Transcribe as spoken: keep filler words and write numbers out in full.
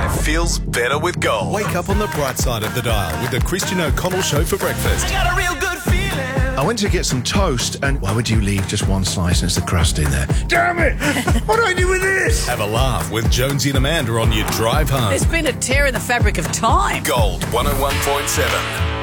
drive feels better with Gold. Wake up on the bright side of the dial with the Christian O'Connell Show for breakfast. I got a real good feeling. I went to get some toast, and why would you leave just one slice and there's the crust in there? Damn it! What do I do with this? Have a laugh with Jonesy and Amanda on your drive home. There's been a tear in the fabric of time. Gold one oh one point seven.